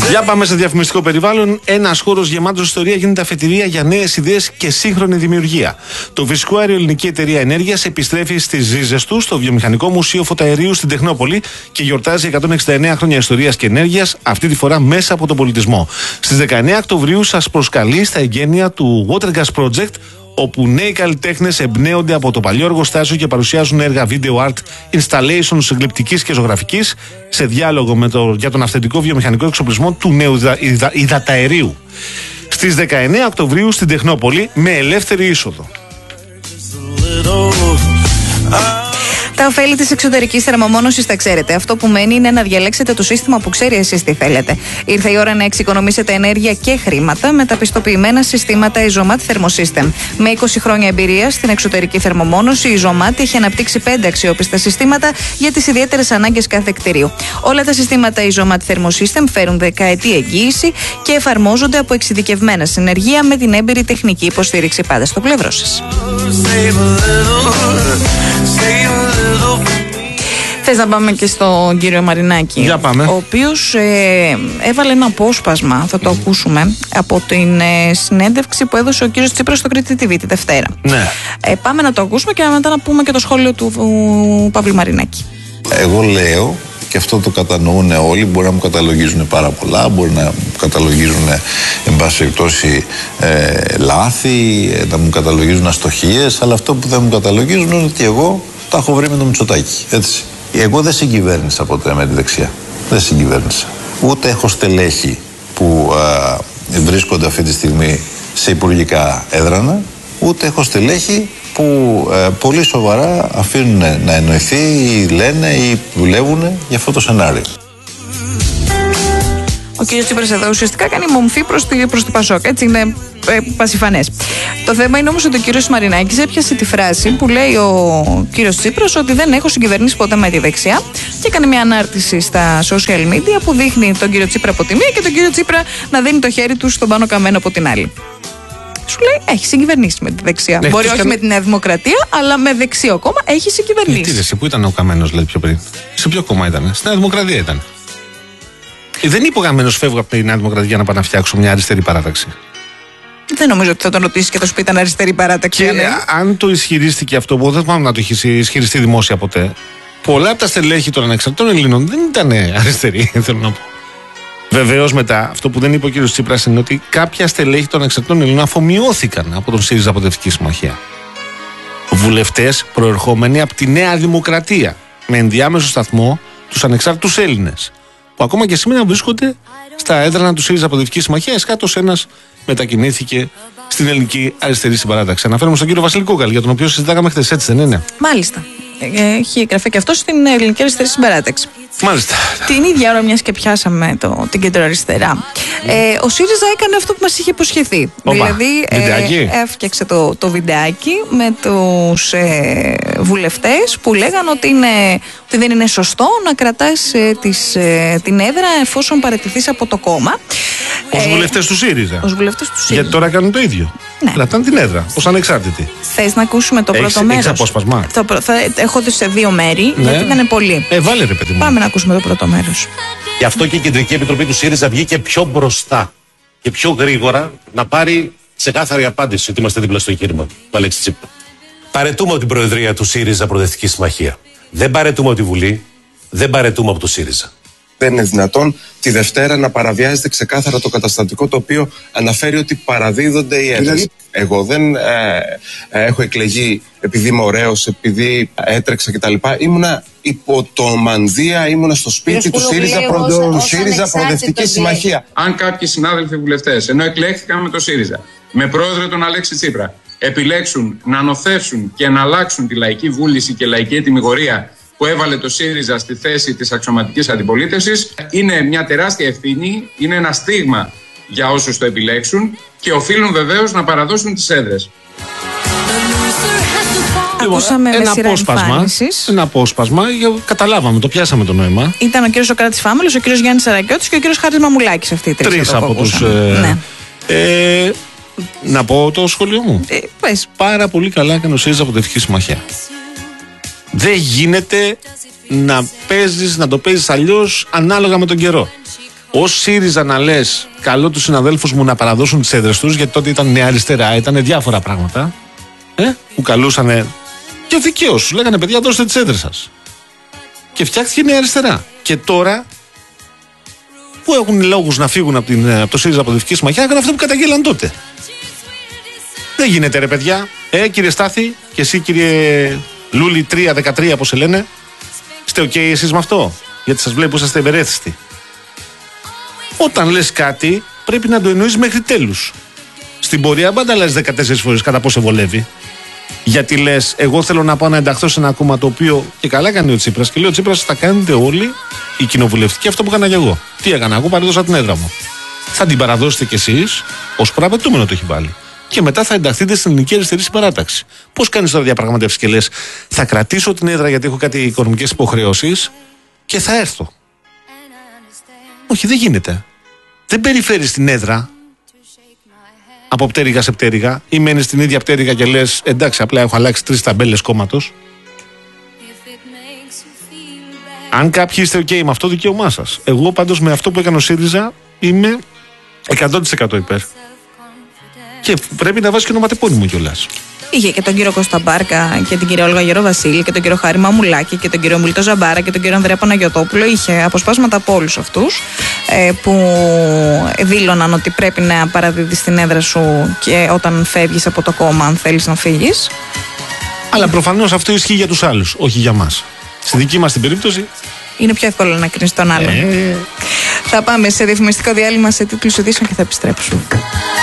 Για πάμε σε διαφημιστικό περιβάλλον. Ένας χώρος γεμάτος ιστορία γίνεται αφετηρία για νέες ιδέες και σύγχρονη δημιουργία. Το φυσικό αέριο Ελληνική Εταιρεία Ενέργειας επιστρέφει στις ρίζες του στο Βιομηχανικό Μουσείο Φωταερίου στην Τεχνόπολη και γιορτάζει 169 χρόνια ιστορίας και ενέργειας, αυτή τη φορά μέσα από τον πολιτισμό. Στις 19 Οκτωβρίου σας προσκαλεί στα εγγένεια του Watergas Project, όπου νέοι καλλιτέχνες εμπνέονται από το παλιό εργοστάσιο και παρουσιάζουν έργα video art, installations γλυπτικής και ζωγραφικής σε διάλογο για τον αυθεντικό βιομηχανικό εξοπλισμό του νέου υδαταερίου. Στις 19 Οκτωβρίου στην Τεχνόπολη με ελεύθερη είσοδο. Τα ωφέλη της εξωτερικής θερμομόνωσης τα ξέρετε. Αυτό που μένει είναι να διαλέξετε το σύστημα που ξέρει εσείς τι θέλετε. Ήρθε η ώρα να εξοικονομήσετε ενέργεια και χρήματα με τα πιστοποιημένα συστήματα Isomat Thermosystem. Με 20 χρόνια εμπειρία στην εξωτερική θερμομόνωση, η Isomat έχει αναπτύξει 5 αξιόπιστα συστήματα για τις ιδιαίτερες ανάγκες κάθε κτηρίου. Όλα τα συστήματα Isomat Thermosystem φέρουν δεκαετή εγγύηση και εφαρμόζονται από εξειδικευμένα συνεργεία με την έμπειρη τεχνική υποστήριξη πάντα στο πλευρό σας. Θες να πάμε και στον κύριο Μαρινάκη? Για πάμε. Ο οποίος έβαλε ένα απόσπασμα, θα το ακούσουμε, από την συνέντευξη που έδωσε ο κύριος Τσίπρας στο Κρήτη TV τη Δευτέρα. Ναι. Πάμε να το ακούσουμε και μετά να πούμε και το σχόλιο του Παύλου Μαρινάκη. Εγώ λέω, και αυτό το κατανοούν όλοι, μπορεί να μου καταλογίζουν πάρα πολλά, μπορεί να μου καταλογίζουν εν πάση περιπτώσει λάθη, να μου καταλογίζουν αστοχίες, αλλά αυτό που δεν μου καταλογίζουν είναι ότι εγώ τα έχω βρει με το Μητσοτάκη, έτσι. Εγώ δεν συγκυβέρνησα ποτέ με τη δεξιά. Δεν συγκυβέρνησα. Ούτε έχω στελέχη που βρίσκονται αυτή τη στιγμή σε υπουργικά έδρανα, ούτε έχω στελέχη που πολύ σοβαρά αφήνουν να εννοηθεί ή λένε ή δουλεύουν για αυτό το σενάριο. Ο κύριος Τσίπρας εδώ ουσιαστικά κάνει μομφή προς την Πασόκ, έτσι είναι πασιφανές. Το θέμα είναι όμως ότι ο κύριος Μαρινάκης έπιασε τη φράση που λέει ο κύριος Τσίπρας ότι δεν έχω συγκυβερνήσει ποτέ με τη δεξιά και έκανε μια ανάρτηση στα social media που δείχνει τον κύριο Τσίπρα από τη μία και τον κύριο Τσίπρα να δίνει το χέρι του στον Πάνο Καμένο από την άλλη. Σου λέει έχει συγκυβερνήσει με τη δεξιά. Ναι, μπορεί όχι με τη Νέα Δημοκρατία, αλλά με δεξιό κόμμα έχει συγκυβερνήσει. Τι πού ήταν ο Καμένος, δηλαδή πιο πριν? Σε ποιο κόμμα ήταν? Στη Νέα Δημοκρατία ήταν. Δεν είπε ο Καμένος φεύγω από τη Νέα Δημοκρατία για να πάω να φτιάξω μια αριστερή παράταξη. Δεν νομίζω ότι θα τον ρωτήσει και θα σου πει ήταν αριστερή παράταξη. Και αν το ισχυρίστηκε αυτό, που δεν θυμάμαι να το έχει ισχυριστεί δημόσια ποτέ, πολλά από τα στελέχη των ανεξαρτητών Ελλήνων δεν ήταν αριστεροί, θέλω να πω. Βεβαίως μετά, αυτό που δεν είπε ο κ. Τσίπρας είναι ότι κάποια στελέχη των ανεξαρτητών Ελλήνων αφομοιώθηκαν από τον ΣΥΡΙΖΑ Προοδευτική Συμμαχία. Βουλευτές προερχόμενοι από τη Νέα Δημοκρατία, με ενδιάμεσο σταθμό τους ανεξάρτητους Έλληνες, που ακόμα και σήμερα βρίσκονται στα έδρανα του ΣΥΡΙΖΑ Προοδευτική Συμμαχία. Κάτω ένας μετακινήθηκε στην Ελληνική Αριστερή Συμπαράταξη. Αναφέρομαι στον κύριο Βασίλη Κούκαλη, για τον οποίο συζητάγαμε χθες, έτσι δεν είναι? Μάλιστα. Έχει εγγραφεί και αυτό στην Ελληνική Αριστερή Συμπαράταξη. Μάλιστα. Την ίδια ώρα, μιας και πιάσαμε την κεντροαριστερά, ο ΣΥΡΙΖΑ έκανε αυτό που μας είχε υποσχεθεί. Δηλαδή, έφτιαξε το βιντεάκι με τους βουλευτές που λέγαν ότι δεν είναι σωστό να κρατάς την έδρα εφόσον παραιτηθείς από το κόμμα. Ως βουλευτές του ΣΥΡΙΖΑ. Ως βουλευτές του ΣΥΡΙΖΑ. Γιατί τώρα κάνουν το ίδιο. Ναι. Κρατάνε την έδρα, ως ανεξάρτητοι. Θες να ακούσουμε το πρώτο μέρος? Έχεις απόσπασμα? Έχω σε 2 μέρη, ναι. Γιατί ήταν πολύ. Βάλε ρε παιδί μου. Πάμε να ακούσουμε το πρώτο μέρος. Γι' αυτό και η Κεντρική Επιτροπή του ΣΥΡΙΖΑ βγήκε πιο μπροστά και πιο γρήγορα να πάρει ξεκάθαρη απάντηση ότι είμαστε δίπλα στο εγχείρημα του Αλέξη Τσίπρα. Παρετούμε από την Προεδρία του ΣΥΡΙΖΑ Προοδευτική Συμμαχία. Δεν παρετούμε από τη Βουλή, δεν παρετούμε από το ΣΥΡΙΖΑ. Δεν είναι δυνατόν τη Δευτέρα να παραβιάζεται ξεκάθαρα το καταστατικό το οποίο αναφέρει ότι παραδίδονται οι έδρες. Εγώ δεν έχω εκλεγεί επειδή είμαι ωραίος, επειδή έτρεξα κτλ. Ήμουνα υπό το μανδύα, ήμουνα στο σπίτι του ΣΥΡΙΖΑ Προοδευτική Συμμαχία. Αν κάποιοι συνάδελφοι βουλευτές, ενώ εκλέχθηκαν με το ΣΥΡΙΖΑ, με πρόεδρο τον Αλέξη Τσίπρα, επιλέξουν να ανωθεύσουν και να αλλάξουν τη λαϊκή βούληση και λαϊκή ετυμηγορία που έβαλε το ΣΥΡΙΖΑ στη θέση της αξιωματικής αντιπολίτευσης, είναι μια τεράστια ευθύνη, είναι ένα στίγμα για όσους το επιλέξουν και οφείλουν βεβαίως να παραδώσουν τις έδρες. Ακούσαμε ένα απόσπασμα, καταλάβαμε, το πιάσαμε το νόημα. Ήταν ο κύριος Σοκράτης Φάμελος, ο κύριος Γιάννης Σαρακιώτης και ο κύριος Χάρης Μαμουλάκης, αυτοί οι τρεις από τους... Ναι. Να πω το σχόλιο μου. Πες. Πάρα πολύ καλά έκανε ο ΣΥΡΙΖΑ Προοδευτική Συμμαχία. Δεν γίνεται να το παίζεις αλλιώς ανάλογα με τον καιρό. Ως ΣΥΡΙΖΑ να λες καλό τους συναδέλφους μου να παραδώσουν τις έδρες τους, γιατί τότε ήταν Νέα Αριστερά, ήταν διάφορα πράγματα που καλούσανε και δικαίως σου λέγανε παιδιά δώστε τις έδρες σας. Και φτιάχτηκε Νέα Αριστερά. Και τώρα που έχουν λόγους να φύγουν από το ΣΥΡΙΖΑ Προοδευτική Συμμαχία, έκαναν αυτό που καταγγέλαν τότε. Δεν γίνεται ρε παιδιά. Κύριε Στάθη και εσύ κύριε Λούλη 3-13 όπως σε λένε, είστε ok εσείς με αυτό? Γιατί σας βλέπω είσαστε ευερέθιστοι. Όταν λες κάτι πρέπει να το εννοείς μέχρι τέλους. Στην πορεία πάντα λες 14 φορές κατά πόσο βολεύει. Γιατί λες, εγώ θέλω να πάω να ενταχθώ σε ένα κόμμα το οποίο και καλά κάνει ο Τσίπρας. Και λέει ο Τσίπρας, θα κάνετε όλοι οι κοινοβουλευτικοί αυτό που έκανα και εγώ. Τι έκανα, εγώ παρέδωσα την έδρα μου. Θα την παραδώσετε κι εσείς, ως προαπαιτούμενο το έχει βάλει. Και μετά θα ενταχθείτε στην Ελληνική Αριστερή Συμπαράταξη. Πώς κάνεις τώρα διαπραγματεύσεις και λες, θα κρατήσω την έδρα γιατί έχω κάτι οικονομικές υποχρεώσεις και θα έρθω? Όχι, δεν γίνεται. Δεν περιφέρεις την έδρα από πτέρυγα σε πτέρυγα ή μένεις στην ίδια πτέρυγα και λες εντάξει, απλά έχω αλλάξει 3 ταμπέλες κόμματος. Αν κάποιοι είστε ok με αυτό, δικαίωμά σας. Εγώ πάντως με αυτό που έκανε ο ΣΥΡΙΖΑ είμαι 100% υπέρ. Και πρέπει να βάζει και ονοματεπώνυμο κιόλας. Είχε και τον κύριο Κώστα Μπάρκα και την κυρία Όλγα Γεροβασίλη και τον κύριο Χάρη Μαμουλάκη και τον κύριο Μιλτό Ζαμπάρα και τον κύριο Ανδρέα Παναγιωτόπουλο. Είχε αποσπάσματα από όλους αυτούς που δήλωναν ότι πρέπει να παραδίδεις την έδρα σου και όταν φεύγεις από το κόμμα, αν θέλεις να φύγεις. Αλλά προφανώς αυτό ισχύει για τους άλλους, όχι για μας. Στη δική μας την περίπτωση είναι πιο εύκολο να κρίνεις τον άλλον. Θα πάμε σε διαφημιστικό διάλειμμα, σε τίτλους ειδήσεων και θα επιστρέψουμε.